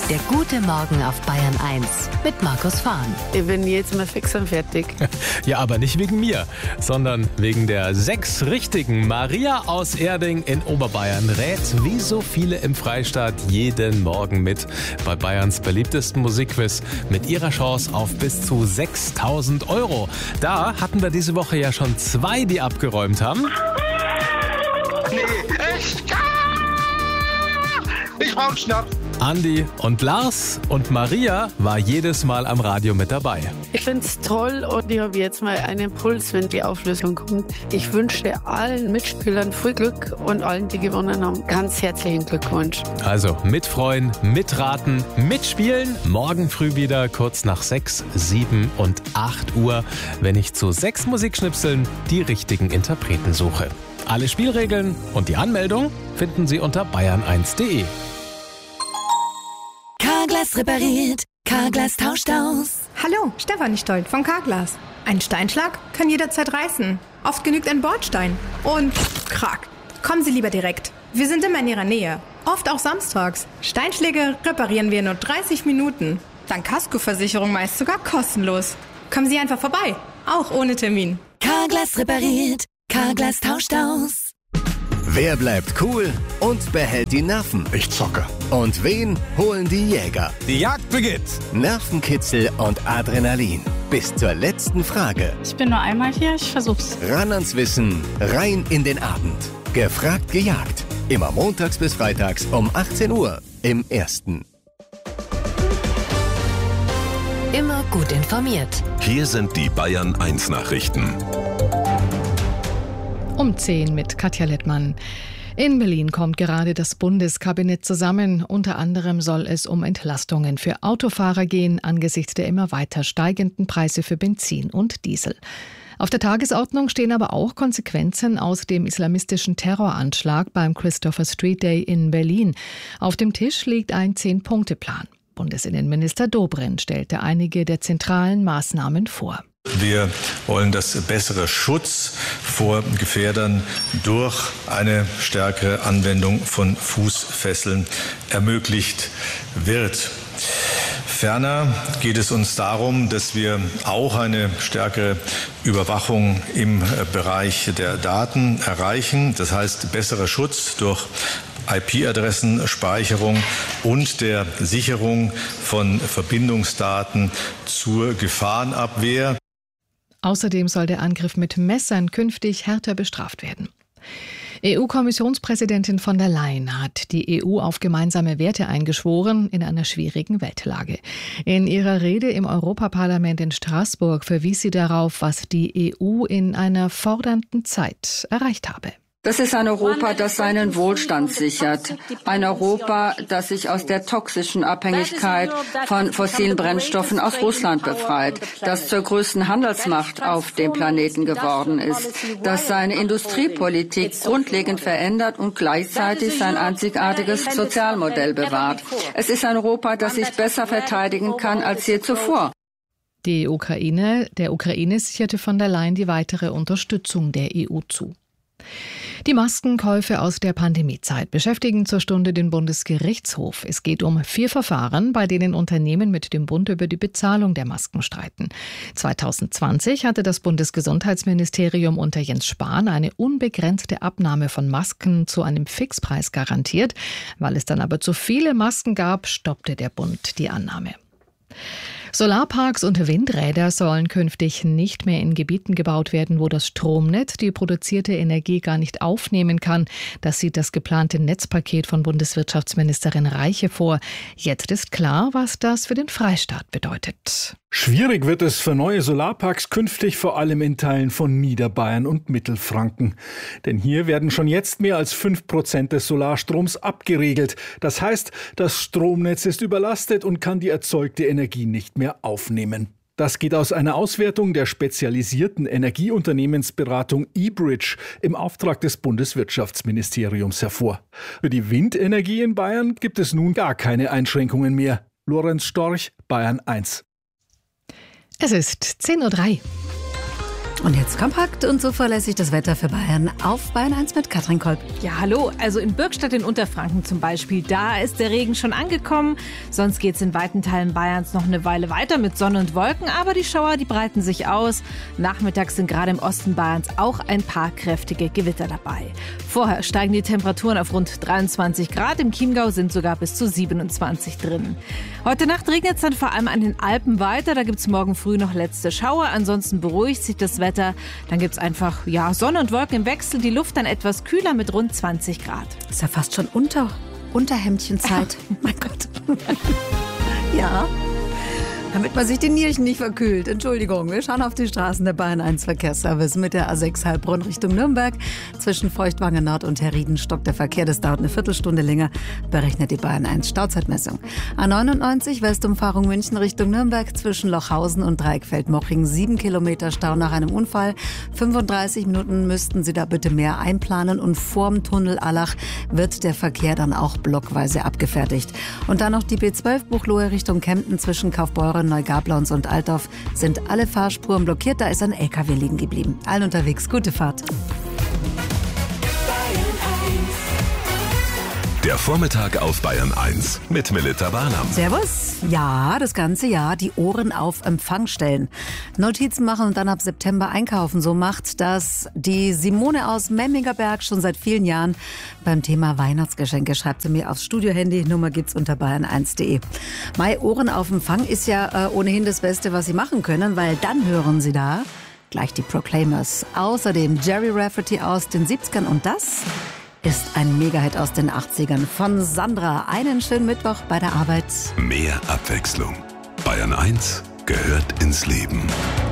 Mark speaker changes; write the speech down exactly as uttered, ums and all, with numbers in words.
Speaker 1: Der gute Morgen auf Bayern eins mit Markus Fahn.
Speaker 2: Ich bin jetzt mal fix und fertig.
Speaker 3: Ja, aber nicht wegen mir, sondern wegen der sechs Richtigen. Maria aus Erding in Oberbayern rät, wie so viele im Freistaat, jeden Morgen mit bei Bayerns beliebtesten Musikquiz mit ihrer Chance auf bis zu sechstausend Euro. Da hatten wir diese Woche ja schon zwei, die abgeräumt haben.
Speaker 4: Nee, echt? Ich brauch Schnaps.
Speaker 3: Andi und Lars, und Maria war jedes Mal am Radio mit dabei.
Speaker 2: Ich finde es toll und ich habe jetzt mal einen Puls, wenn die Auflösung kommt. Ich wünsche allen Mitspielern viel Glück und allen, die gewonnen haben, ganz herzlichen Glückwunsch.
Speaker 3: Also mitfreuen, mitraten, mitspielen. Morgen früh wieder kurz nach sechs, sieben und acht Uhr, wenn ich zu sechs Musikschnipseln die richtigen Interpreten suche. Alle Spielregeln und die Anmeldung finden Sie unter bayern eins punkt de.
Speaker 1: Carglass repariert, Carglass tauscht aus.
Speaker 5: Hallo, Stefanie Stolt von Carglass. Ein Steinschlag kann jederzeit reißen. Oft genügt ein Bordstein. Und krack. Kommen Sie lieber direkt. Wir sind immer in Ihrer Nähe. Oft auch samstags. Steinschläge reparieren wir in nur dreißig Minuten. Dank Kaskoversicherung meist sogar kostenlos. Kommen Sie einfach vorbei. Auch ohne Termin.
Speaker 1: Carglass repariert, Carglass tauscht aus.
Speaker 6: Wer bleibt cool und behält die Nerven?
Speaker 4: Ich zocke.
Speaker 6: Und wen holen die Jäger?
Speaker 4: Die Jagd beginnt.
Speaker 6: Nervenkitzel und Adrenalin. Bis zur letzten Frage.
Speaker 7: Ich bin nur einmal hier, ich versuch's.
Speaker 6: Ran ans Wissen, rein in den Abend. Gefragt, gejagt. Immer montags bis freitags um achtzehn Uhr im Ersten.
Speaker 1: Immer gut informiert.
Speaker 8: Hier sind die Bayern eins Nachrichten.
Speaker 9: Um zehn mit Katja Lettmann. In Berlin kommt gerade das Bundeskabinett zusammen. Unter anderem soll es um Entlastungen für Autofahrer gehen, angesichts der immer weiter steigenden Preise für Benzin und Diesel. Auf der Tagesordnung stehen aber auch Konsequenzen aus dem islamistischen Terroranschlag beim Christopher Street Day in Berlin. Auf dem Tisch liegt ein Zehn-Punkte-Plan. Bundesinnenminister Dobrindt stellte einige der zentralen Maßnahmen vor.
Speaker 10: Wir wollen, dass besserer Schutz vor Gefährdern durch eine stärkere Anwendung von Fußfesseln ermöglicht wird. Ferner geht es uns darum, dass wir auch eine stärkere Überwachung im Bereich der Daten erreichen. Das heißt, besserer Schutz durch I P-Adressenspeicherung und der Sicherung von Verbindungsdaten zur Gefahrenabwehr.
Speaker 9: Außerdem soll der Angriff mit Messern künftig härter bestraft werden. E U-Kommissionspräsidentin von der Leyen hat die E U auf gemeinsame Werte eingeschworen in einer schwierigen Weltlage. In ihrer Rede im Europaparlament in Straßburg verwies sie darauf, was die E U in einer fordernden Zeit erreicht habe.
Speaker 11: Das ist ein Europa, das seinen Wohlstand sichert. Ein Europa, das sich aus der toxischen Abhängigkeit von fossilen Brennstoffen aus Russland befreit, das zur größten Handelsmacht auf dem Planeten geworden ist, das seine Industriepolitik grundlegend verändert und gleichzeitig sein einzigartiges Sozialmodell bewahrt. Es ist ein Europa, das sich besser verteidigen kann als je zuvor.
Speaker 9: Die Ukraine, der Ukraine sicherte von der Leyen die weitere Unterstützung der E U zu. Die Maskenkäufe aus der Pandemiezeit beschäftigen zur Stunde den Bundesgerichtshof. Es geht um vier Verfahren, bei denen Unternehmen mit dem Bund über die Bezahlung der Masken streiten. zwanzig zwanzig hatte das Bundesgesundheitsministerium unter Jens Spahn eine unbegrenzte Abnahme von Masken zu einem Fixpreis garantiert. Weil es dann aber zu viele Masken gab, stoppte der Bund die Annahme. Solarparks und Windräder sollen künftig nicht mehr in Gebieten gebaut werden, wo das Stromnetz die produzierte Energie gar nicht aufnehmen kann. Das sieht das geplante Netzpaket von Bundeswirtschaftsministerin Reiche vor. Jetzt ist klar, was das für den Freistaat bedeutet.
Speaker 12: Schwierig wird es für neue Solarparks künftig vor allem in Teilen von Niederbayern und Mittelfranken. Denn hier werden schon jetzt mehr als fünf Prozent des Solarstroms abgeregelt. Das heißt, das Stromnetz ist überlastet und kann die erzeugte Energie nicht mehr aufnehmen. Das geht aus einer Auswertung der spezialisierten Energieunternehmensberatung eBridge im Auftrag des Bundeswirtschaftsministeriums hervor. Für die Windenergie in Bayern gibt es nun gar keine Einschränkungen mehr. Lorenz Storch, Bayern eins.
Speaker 9: Es ist zehn Uhr drei.
Speaker 13: Und jetzt kompakt und zuverlässig das Wetter für Bayern auf Bayern eins mit Katrin Kolb.
Speaker 14: Ja, hallo. Also in Bürgstadt in Unterfranken zum Beispiel, da ist der Regen schon angekommen. Sonst geht es in weiten Teilen Bayerns noch eine Weile weiter mit Sonne und Wolken. Aber die Schauer, die breiten sich aus. Nachmittags sind gerade im Osten Bayerns auch ein paar kräftige Gewitter dabei. Vorher steigen die Temperaturen auf rund dreiundzwanzig Grad. Im Chiemgau sind sogar bis zu siebenundzwanzig drin. Heute Nacht regnet es dann vor allem an den Alpen weiter. Da gibt es morgen früh noch letzte Schauer. Ansonsten beruhigt sich das Wetter. Dann gibt es einfach ja, Sonne und Wolken im Wechsel. Die Luft dann etwas kühler mit rund zwanzig Grad.
Speaker 13: Ist ja fast schon unter, Unterhemdchenzeit. Mein Gott. Ja. Damit man sich die Nierchen nicht verkühlt. Entschuldigung, wir schauen auf die Straßen der Bayern eins Verkehrsservice mit der A sechs Heilbronn Richtung Nürnberg. Zwischen Feuchtwanger Nord und Herrieden stockt der Verkehr. Das dauert eine Viertelstunde länger, berechnet die Bayern eins Stauzeitmessung. A neunundneunzig Westumfahrung München Richtung Nürnberg zwischen Lochhausen und Dreieckfeld-Moching. Sieben Kilometer Stau nach einem Unfall. fünfunddreißig Minuten müssten Sie da bitte mehr einplanen. Und vorm Tunnel Allach wird der Verkehr dann auch blockweise abgefertigt. Und dann noch die B zwölf Buchloe Richtung Kempten zwischen Kaufbeuren, Neugablons und Altdorf sind alle Fahrspuren blockiert. Da ist ein L K W liegen geblieben. Allen unterwegs, gute Fahrt.
Speaker 8: Der Vormittag auf Bayern eins mit Melita Barnam.
Speaker 13: Servus. Ja, das ganze Jahr die Ohren auf Empfang stellen. Notizen machen und dann ab September einkaufen. So macht das die Simone aus Memmingerberg schon seit vielen Jahren beim Thema Weihnachtsgeschenke. Schreibt sie mir aufs Studio-Handy. Nummer gibt's unter bayern eins punkt de. Mai Ohren auf Empfang ist ja äh, ohnehin das Beste, was Sie machen können, weil dann hören Sie da gleich die Proclaimers. Außerdem Jerry Rafferty aus den siebzigern und das ist ein Mega-Hit aus den achtzigern von Sandra. Einen schönen Mittwoch bei der Arbeit.
Speaker 8: Mehr Abwechslung. Bayern eins gehört ins Leben.